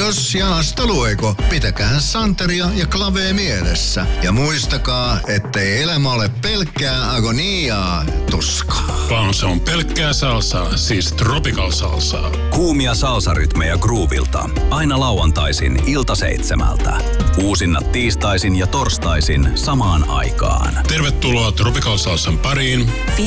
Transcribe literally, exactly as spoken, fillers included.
Jos ja hasta luego, pitäkää Santeria ja Klavee mielessä. Ja muistakaa, ettei elämä ole pelkkää agoniaa, tuskaa. Vaan se on pelkkää salsaa, siis tropical salsaa. Kuumia salsarytmejä Groovilta. Aina lauantaisin ilta seitsemältä. Uusinnat tiistaisin ja torstaisin samaan aikaan. Tervetuloa Tropical Salsan pariin.